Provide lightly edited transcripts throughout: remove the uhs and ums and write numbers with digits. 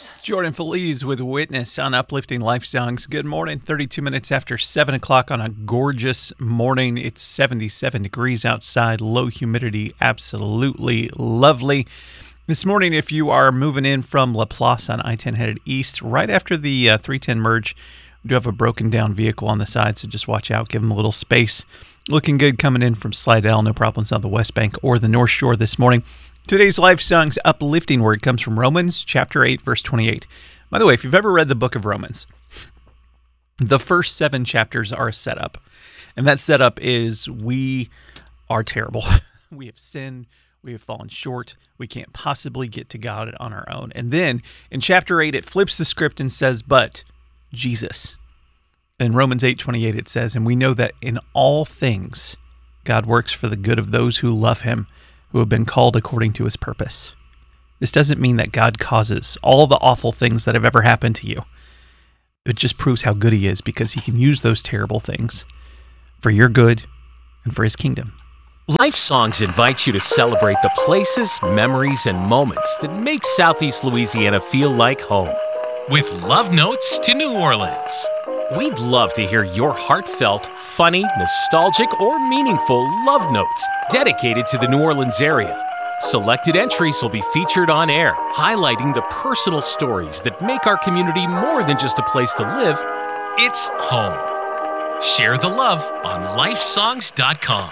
Witness. Jordan Feliz with Witness on Uplifting Life Songs. Good morning. 32 minutes after 7 o'clock on a gorgeous morning. It's 77 degrees outside. Low humidity. Absolutely lovely. This morning, if you are moving in from La Place on I-10 headed east, right after the 310 merge, we do have a broken down vehicle on the side, so just watch out. Give them a little space. Looking good coming in from Slidell. No problems on the West Bank or the North Shore this morning. Today's Life Songs uplifting word comes from Romans chapter 8, verse 28. By the way, if you've ever read the book of Romans, the first 7 chapters are a setup. And that setup is we are terrible. We have sinned. We have fallen short. We can't possibly get to God on our own. And then in chapter 8, it flips the script and says, but Jesus. And in Romans 8:28, it says, and we know that in all things God works for the good of those who love him, who have been called according to his purpose. This doesn't mean that God causes all the awful things that have ever happened to you. It just proves how good he is, because he can use those terrible things for your good and for his kingdom. Life Songs invites you to celebrate the places, memories, and moments that make Southeast Louisiana feel like home. With love notes to New Orleans. We'd love to hear your heartfelt, funny, nostalgic, or meaningful love notes dedicated to the New Orleans area. Selected entries will be featured on air, highlighting the personal stories that make our community more than just a place to live. It's home. Share the love on lifesongs.com.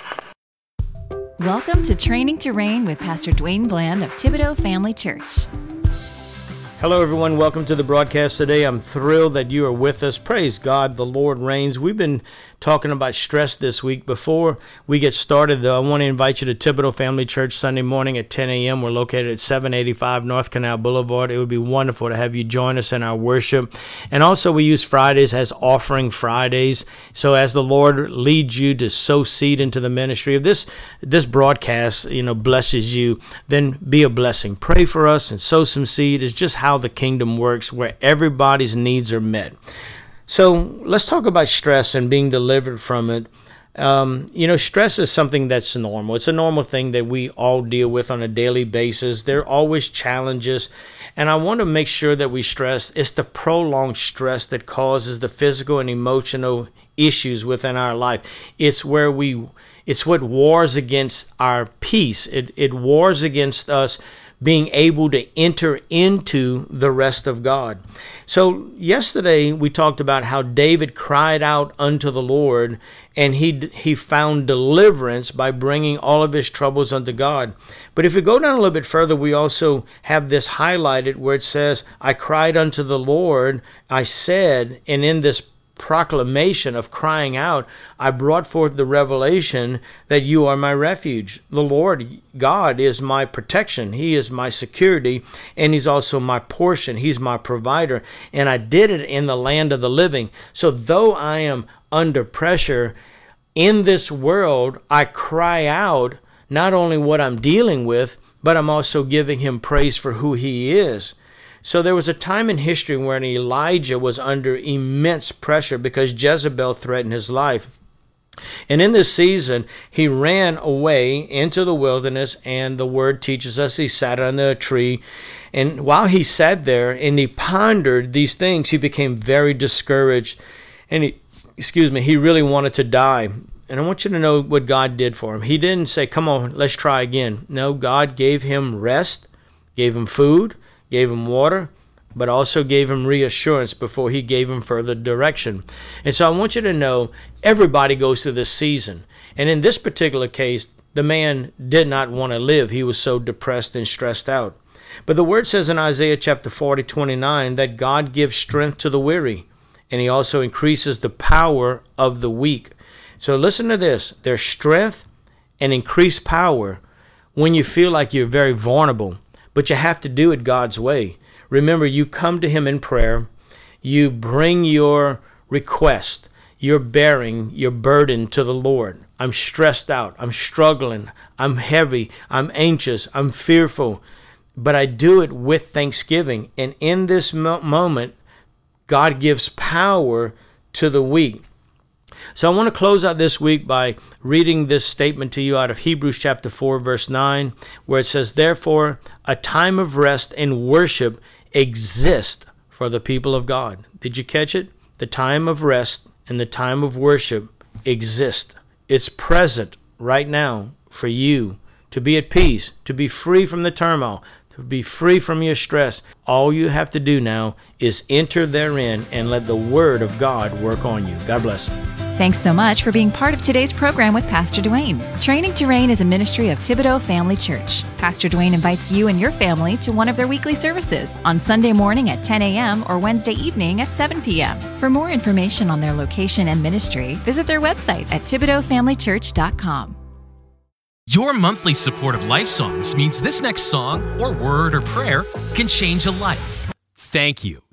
Welcome to Training to Reign with Pastor Dwayne Bland of Thibodaux Family Church. Hello, everyone. Welcome to the broadcast today. I'm thrilled that you are with us. Praise God, the Lord reigns. We've been talking about stress this week. Before we get started, though, I want to invite you to Thibodaux Family Church Sunday morning at 10 a.m. We're located at 785 North Canal Boulevard. It would be wonderful to have you join us in our worship. And also, we use Fridays as offering Fridays. So as the Lord leads you to sow seed into the ministry, if this broadcast, blesses you, then be a blessing. Pray for us and sow some seed. It's just how the kingdom works, where everybody's needs are met. So let's talk about stress and being delivered from it. Stress is something that's normal. It's a normal thing that we all deal with on a daily basis. There are always challenges. And I want to make sure that we stress it's the prolonged stress that causes the physical and emotional issues within our life. It's what wars against our peace. It wars against us being able to enter into the rest of God. So yesterday we talked about how David cried out unto the Lord, and he found deliverance by bringing all of his troubles unto God. But if we go down a little bit further, we also have this highlighted where it says, I cried unto the Lord, I said, and in this proclamation of crying out, I brought forth the revelation that you are my refuge. The Lord God is my protection. He is my security, and he's also my portion. He's my provider, and I did it in the land of the living. So though I am under pressure in this world, I cry out not only what I'm dealing with, but I'm also giving him praise for who he is. So there was a time in history when Elijah was under immense pressure because Jezebel threatened his life. And in this season, he ran away into the wilderness, and the word teaches us he sat under a tree. And while he sat there and he pondered these things, he became very discouraged. And he really wanted to die. And I want you to know what God did for him. He didn't say, come on, let's try again. No, God gave him rest, gave him food, gave him water, but also gave him reassurance before he gave him further direction. And so I want you to know everybody goes through this season. And in this particular case, the man did not want to live. He was so depressed and stressed out. But the word says in Isaiah chapter 40:29 that God gives strength to the weary, and he also increases the power of the weak. So listen to this. There's strength and increased power when you feel like you're very vulnerable. But you have to do it God's way. Remember, you come to him in prayer. You bring your request. You're bearing your burden to the Lord. I'm stressed out. I'm struggling. I'm heavy. I'm anxious. I'm fearful. But I do it with thanksgiving. And in this moment, God gives power to the weak. So I want to close out this week by reading this statement to you out of Hebrews chapter 4, verse 9, where it says, therefore, a time of rest and worship exist for the people of God. Did you catch it? The time of rest and the time of worship exist. It's present right now for you to be at peace, to be free from the turmoil, to be free from your stress. All you have to do now is enter therein and let the Word of God work on you. God bless. Thanks so much for being part of today's program with Pastor Dwayne. Training to Reign is a ministry of Thibodaux Family Church. Pastor Dwayne invites you and your family to one of their weekly services on Sunday morning at 10 a.m. or Wednesday evening at 7 p.m. For more information on their location and ministry, visit their website at ThibodauxFamilyChurch.com. Your monthly support of Life Songs means this next song or word or prayer can change a life. Thank you.